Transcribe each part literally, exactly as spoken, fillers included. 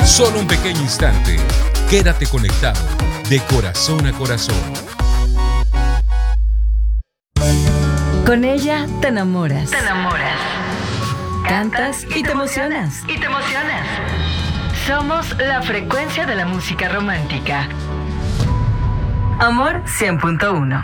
Solo un pequeño instante. Quédate conectado de corazón a corazón. Con ella te enamoras. Te enamoras. Cantas y te emocionas. Y te emocionas. Somos la frecuencia de la música romántica. Amor cien punto uno.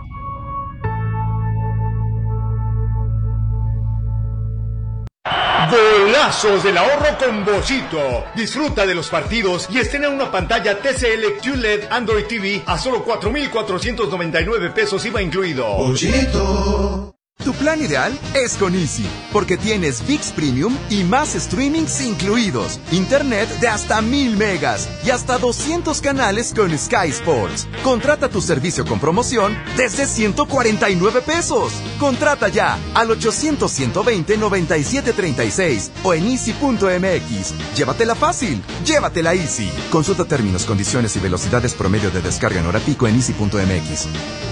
Golazos del ahorro con Bollito. Disfruta de los partidos y estrena una pantalla T C L Q L E D Android T V a solo cuatro mil cuatrocientos noventa y nueve pesos I V A incluido. Bollito. Tu plan ideal es con Easy, porque tienes V I X Premium y más streamings incluidos, internet de hasta mil megas y hasta doscientos canales con Sky Sports. Contrata tu servicio con promoción desde ciento cuarenta y nueve pesos. Contrata ya al ochocientos, ciento veinte, noventa y siete treinta y seis o en easy punto m x. Llévatela fácil, llévatela Easy. Consulta términos, condiciones y velocidades promedio de descarga en hora pico en easy punto m x.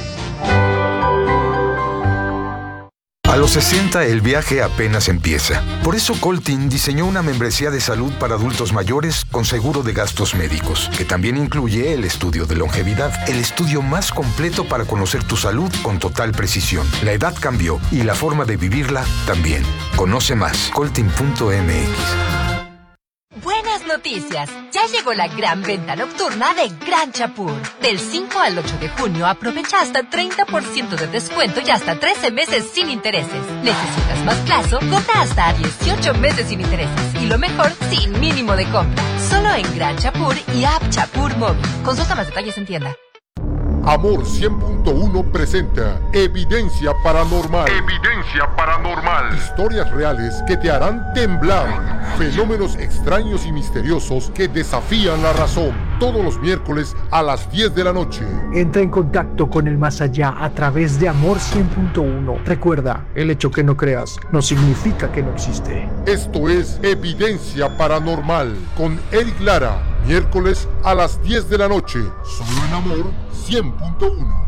A los sesenta el viaje apenas empieza. Por eso Coltin diseñó una membresía de salud para adultos mayores con seguro de gastos médicos, que también incluye el estudio de longevidad, el estudio más completo para conocer tu salud con total precisión. La edad cambió y la forma de vivirla también. Conoce más, coltin punto m x. Buenas noticias, ya llegó la gran venta nocturna de Gran Chapur. Del cinco al ocho de junio aprovecha hasta treinta por ciento de descuento y hasta trece meses sin intereses. ¿Necesitas más plazo? Compra hasta dieciocho meses sin intereses. Y lo mejor, sin mínimo de compra. Solo en Gran Chapur y App Chapur Móvil. Consulta más detalles en tienda. Amor cien punto uno presenta Evidencia Paranormal. Evidencia Paranormal. Historias reales que te harán temblar. Fenómenos extraños y misteriosos que desafían la razón. Todos los miércoles a las diez de la noche. Entra en contacto con el más allá a través de Amor cien punto uno. Recuerda, el hecho que no creas no significa que no existe. Esto es Evidencia Paranormal con Eric Lara. Miércoles a las diez de la noche. Solo en Amor cien punto uno.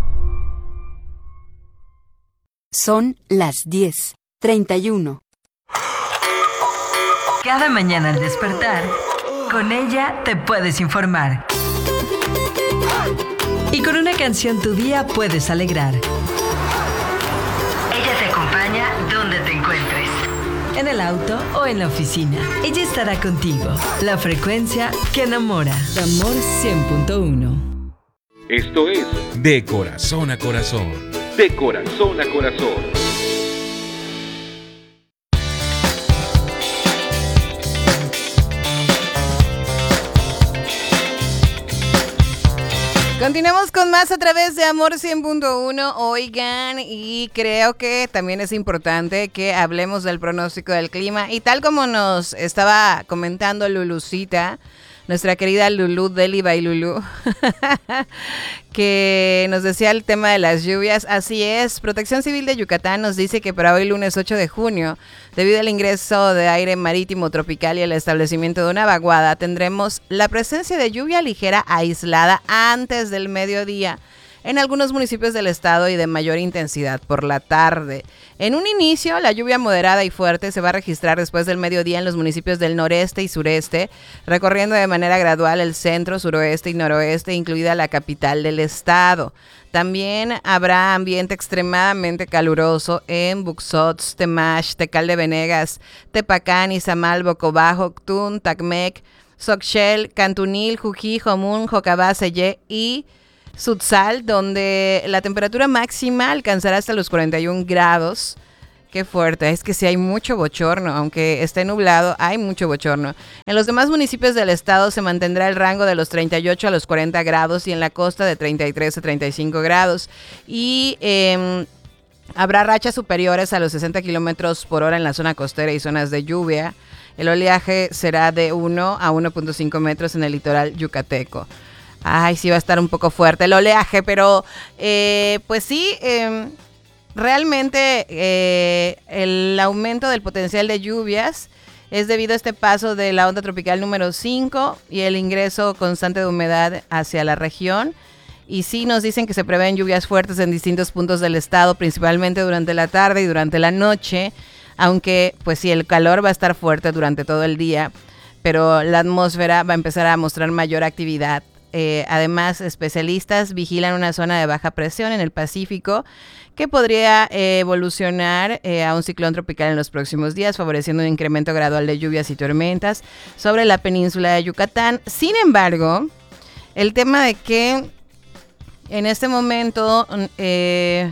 Son las diez treinta y uno. Cada mañana al despertar, con ella te puedes informar. Y con una canción tu día puedes alegrar. Ella te acompaña donde te encuentres. En el auto o en la oficina. Ella estará contigo. La frecuencia que enamora. Amor cien punto uno. Esto es De Corazón a Corazón. De Corazón a Corazón. Continuamos con más a través de Amor cien punto uno. Oigan, y creo que también es importante que hablemos del pronóstico del clima. Y tal como nos estaba comentando Lulucita, nuestra querida Lulú Deli by Lulú, que nos decía el tema de las lluvias. Así es, Protección Civil de Yucatán nos dice que para hoy lunes ocho de junio, debido al ingreso de aire marítimo tropical y el establecimiento de una vaguada, tendremos la presencia de lluvia ligera aislada antes del mediodía en algunos municipios del estado y de mayor intensidad por la tarde. En un inicio, la lluvia moderada y fuerte se va a registrar después del mediodía en los municipios del noreste y sureste, recorriendo de manera gradual el centro, suroeste y noroeste, incluida la capital del estado. También habrá ambiente extremadamente caluroso en Buxots, Temash, Tecal de Venegas, Tepacán, Izamal, Bocobajo, Tun, Tacmec, Soxchel, Cantunil, Jují, Jomún, Jocabá, Sellé y Sutzal, donde la temperatura máxima alcanzará hasta los cuarenta y un grados. Qué fuerte, es que sí hay mucho bochorno, aunque esté nublado, hay mucho bochorno. En los demás municipios del estado se mantendrá el rango de los treinta y ocho a los cuarenta grados y en la costa de treinta y tres a treinta y cinco grados. Y eh, habrá rachas superiores a los sesenta kilómetros por hora en la zona costera y zonas de lluvia. El oleaje será de uno a uno punto cinco metros en el litoral yucateco. Ay, sí va a estar un poco fuerte el oleaje, pero eh, pues sí, eh, realmente eh, el aumento del potencial de lluvias es debido a este paso de la onda tropical número cinco y el ingreso constante de humedad hacia la región. Y sí nos dicen que se prevén lluvias fuertes en distintos puntos del estado, principalmente durante la tarde y durante la noche, aunque pues sí, el calor va a estar fuerte durante todo el día. pero la atmósfera va a empezar a mostrar mayor actividad. Eh, además, especialistas vigilan una zona de baja presión en el Pacífico que podría eh, evolucionar eh, a un ciclón tropical en los próximos días, favoreciendo un incremento gradual de lluvias y tormentas sobre la península de Yucatán. Sin embargo, el tema de que en este momento, eh,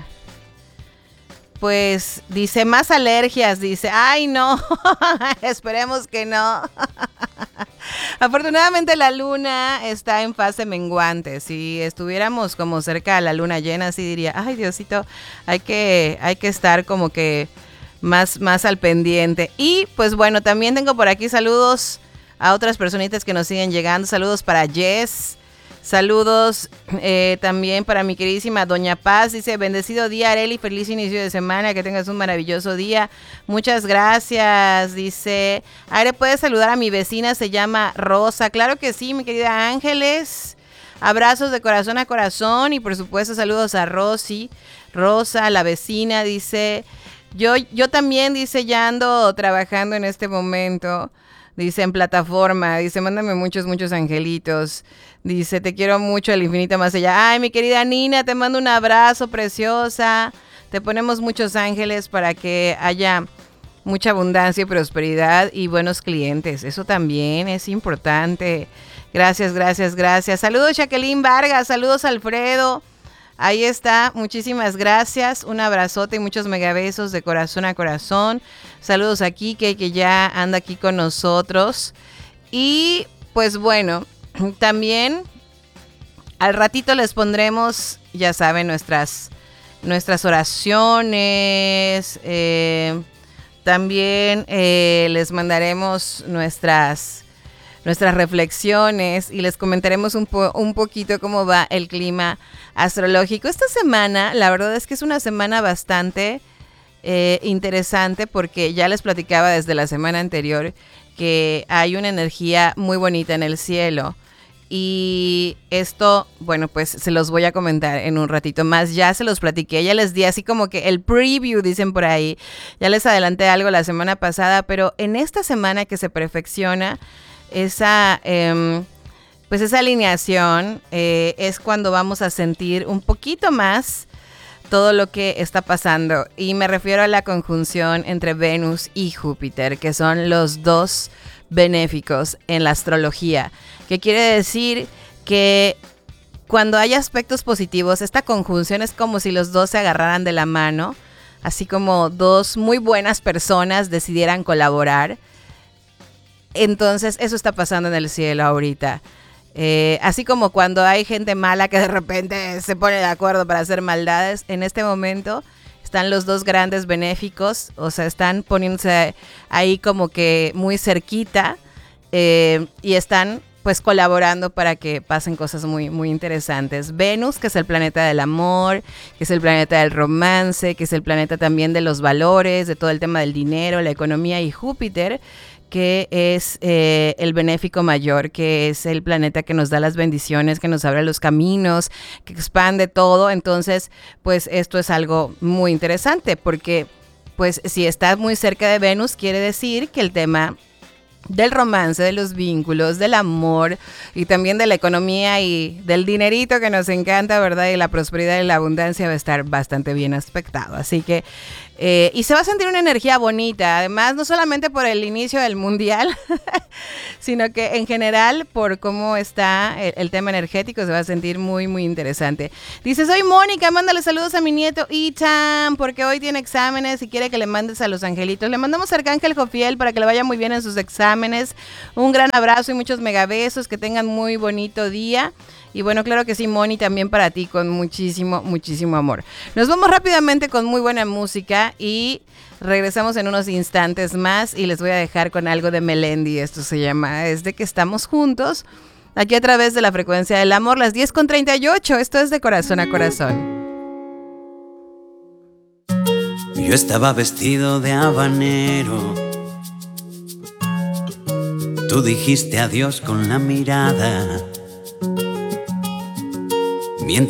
pues dice más alergias, dice, ay no, esperemos que no. Afortunadamente la luna está en fase menguante. Si estuviéramos como cerca de la luna llena, sí diría, ay Diosito, hay que, hay que estar como que más, más al pendiente. Y pues bueno, también tengo por aquí saludos a otras personitas que nos siguen llegando. Saludos para Jess. Saludos eh, también para mi queridísima Doña Paz. Dice, bendecido día, Arely, feliz inicio de semana, que tengas un maravilloso día. Muchas gracias. Dice, Are, ¿puedes saludar a mi vecina? Se llama Rosa. Claro que sí, mi querida Ángeles. Abrazos de corazón a corazón y por supuesto saludos a Rosy. Rosa, la vecina, dice, yo, yo también, dice, ya ando trabajando en este momento. Dice, en plataforma, dice, mándame muchos, muchos angelitos. Dice, te quiero mucho, al infinito más allá. Ay, mi querida Nina, te mando un abrazo, preciosa. Te ponemos muchos ángeles para que haya mucha abundancia y prosperidad y buenos clientes. Eso también es importante. Gracias, gracias, gracias. Saludos, Jacqueline Vargas. Saludos, Alfredo. Ahí está, muchísimas gracias, un abrazote y muchos megabesos de corazón a corazón. Saludos a Kike, que ya anda aquí con nosotros. Y pues bueno, también al ratito les pondremos, ya saben, nuestras, nuestras oraciones. Eh, también eh, les mandaremos nuestras... nuestras reflexiones y les comentaremos un, po- un poquito cómo va el clima astrológico. Esta semana, la verdad es que es una semana bastante eh, interesante porque ya les platicaba desde la semana anterior que hay una energía muy bonita en el cielo. Y esto, bueno, pues se los voy a comentar en un ratito más. Ya se los platiqué, ya les di así como que el preview, dicen por ahí. Ya les adelanté algo la semana pasada, pero en esta semana que se perfecciona esa, eh, pues esa alineación, eh, es cuando vamos a sentir un poquito más todo lo que está pasando. Y me refiero a la conjunción entre Venus y Júpiter, que son los dos benéficos en la astrología. Que quiere decir que cuando hay aspectos positivos, esta conjunción es como si los dos se agarraran de la mano, así como dos muy buenas personas decidieran colaborar. Entonces, eso está pasando en el cielo ahorita. Eh, así como cuando hay gente mala que de repente se pone de acuerdo para hacer maldades, en este momento están los dos grandes benéficos, o sea, están poniéndose ahí como que muy cerquita eh, y están pues colaborando para que pasen cosas muy, muy interesantes. Venus, que es el planeta del amor, que es el planeta del romance, que es el planeta también de los valores, de todo el tema del dinero, la economía, y Júpiter, que es eh, el benéfico mayor, que es el planeta que nos da las bendiciones, que nos abre los caminos, que expande todo. Entonces, pues esto es algo muy interesante, porque pues si estás muy cerca de Venus, quiere decir que el tema del romance, de los vínculos, del amor y también de la economía y del dinerito que nos encanta, ¿verdad? Y la prosperidad y la abundancia va a estar bastante bien aspectado. Así que, eh, y se va a sentir una energía bonita, además, no solamente por el inicio del mundial, sino que en general por cómo está el, el tema energético se va a sentir muy, muy interesante. Dice, soy Mónica, mándale saludos a mi nieto Itam, porque hoy tiene exámenes y quiere que le mandes a los angelitos. Le mandamos a Arcángel Jofiel para que le vaya muy bien en sus exámenes. Un gran abrazo y muchos megabesos, que tengan muy bonito día. Y bueno, claro que sí, Moni, también para ti, con muchísimo, muchísimo amor. Nos vamos rápidamente con muy buena música y regresamos en unos instantes más y les voy a dejar con algo de Melendi. Esto se llama Es de que estamos juntos, aquí a través de la frecuencia del amor, las diez con treinta y ocho. Esto es de corazón a corazón. Yo estaba vestido de habanero, tú dijiste adiós con la mirada.